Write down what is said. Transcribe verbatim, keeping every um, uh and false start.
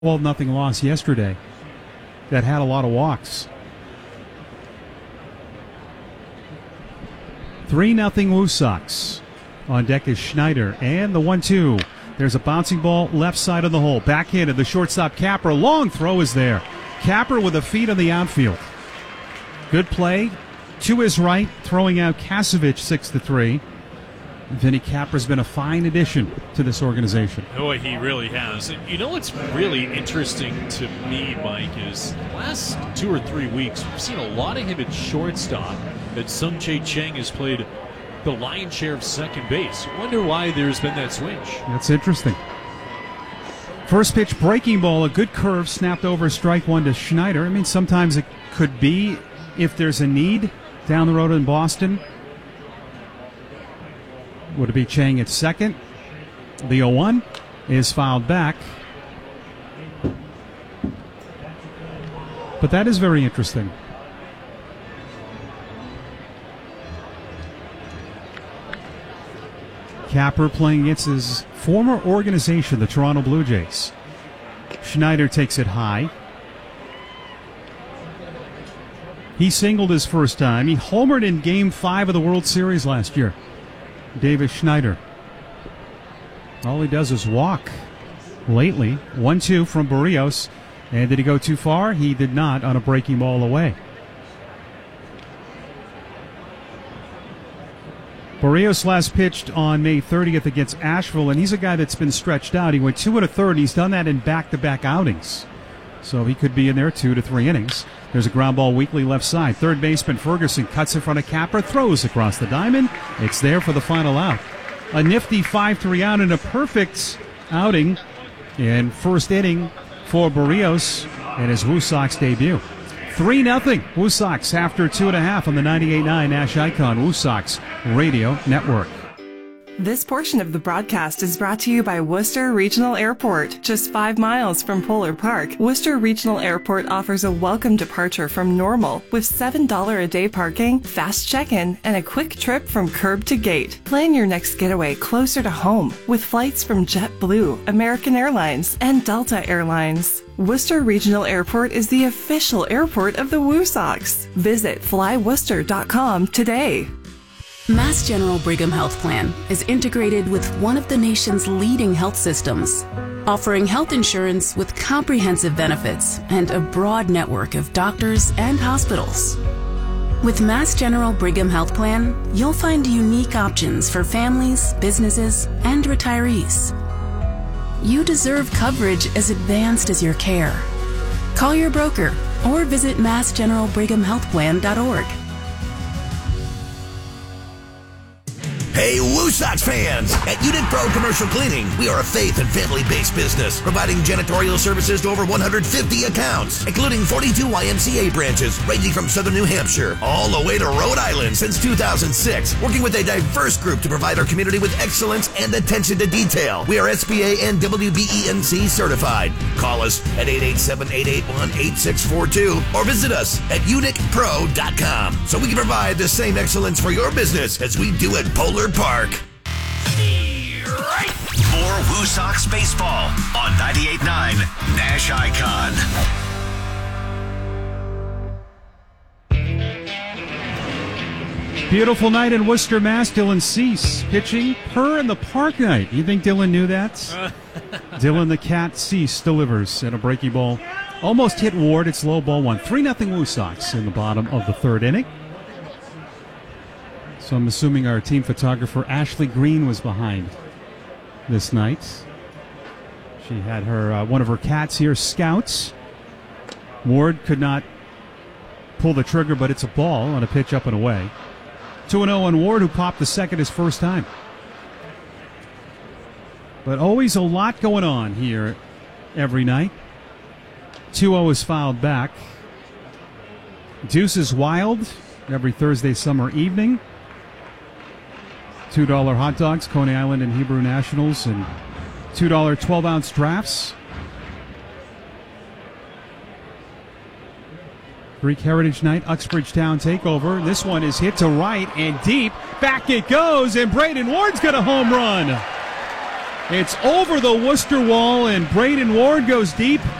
twelve nothing loss yesterday that had a lot of walks. three nothing Woo Sox. On deck is Schneider, and the one two. There's a bouncing ball left side of the hole. Backhanded, the shortstop Capper. Long throw is there. Capper with a feed on the outfield. Good play to his right, throwing out Kasevich six to three. Vinny Capper's been a fine addition to this organization. Oh, he really has. And you know what's really interesting to me, Mike, is the last two or three weeks, we've seen a lot of him at shortstop, that Sung Chae Chang has played the lion's share of second base. I wonder why there's been that switch. That's interesting. First pitch breaking ball, a good curve, snapped over, strike one to Schneider. I mean, sometimes it could be if there's a need down the road in Boston. Would it be Chang at second? The oh one is fouled back. But that is very interesting. Capper playing against his former organization, the Toronto Blue Jays. Schneider takes it high. He singled his first time. He homered in Game five of the World Series last year. Davis Schneider. All he does is walk lately. one two from Barrios. And did he go too far? He did not, on a breaking ball away. Barrios last pitched on May thirtieth against Asheville, and he's a guy that's been stretched out. He went two and a third, and he's done that in back-to-back outings. So he could be in there two to three innings. There's a ground ball weakly left side. Third baseman Ferguson cuts in front of Capper, throws across the diamond. It's there for the final out. A nifty five three out and a perfect outing in first inning for Barrios and his Woo Sox debut. three nothing Woo Sox after two and a half on the ninety-eight nine Nash Icon Woo Sox Radio Network. This portion of the broadcast is brought to you by Worcester Regional Airport. Just five miles from Polar Park, Worcester Regional Airport offers a welcome departure from Normal with seven dollars a day parking, fast check-in, and a quick trip from curb to gate. Plan your next getaway closer to home with flights from JetBlue, American Airlines, and Delta Airlines. Worcester Regional Airport is the official airport of the Woo Sox. Visit fly worcester dot com today. Mass General Brigham Health Plan is integrated with one of the nation's leading health systems, offering health insurance with comprehensive benefits and a broad network of doctors and hospitals. With Mass General Brigham Health Plan, you'll find unique options for families, businesses, and retirees. You deserve coverage as advanced as your care. Call your broker or visit mass general brigham health plan dot org. Hey, Woo Sox fans! At Unit Pro Commercial Cleaning, we are a faith and family-based business, providing janitorial services to over one hundred fifty accounts, including forty-two Y M C A branches, ranging from southern New Hampshire all the way to Rhode Island since two thousand six, working with a diverse group to provide our community with excellence and attention to detail. We are S B A and W B E N C certified. Call us at eight eight seven, eight eight one, eight six four two or visit us at unic pro dot com so we can provide the same excellence for your business as we do at Polar Park. More Woo Sox baseball on ninety-eight point nine Nash Icon. Beautiful night in Worcester, Mass. Dylan Cease pitching per in the park night. You think Dylan knew that? Dylan the Cat Cease delivers at a breaking ball. Almost hit Ward. It's low ball one. three nothing Woo Sox in the bottom of the third inning. So I'm assuming our team photographer Ashley Green was behind this night. She had her uh, one of her cats here, Scouts. Ward could not pull the trigger, but it's a ball on a pitch up and away. two and oh on Ward, who popped the second his first time. But always a lot going on here every night. two oh is fouled back. Deuce is Wild every Thursday summer evening. two dollar hot dogs, Coney Island and Hebrew Nationals, and two dollar twelve-ounce drafts. Greek Heritage Night, Uxbridge Town takeover. This one is hit to right and deep. Back it goes, and Braden Ward's got a home run. It's over the Worcester wall, and Braden Ward goes deep.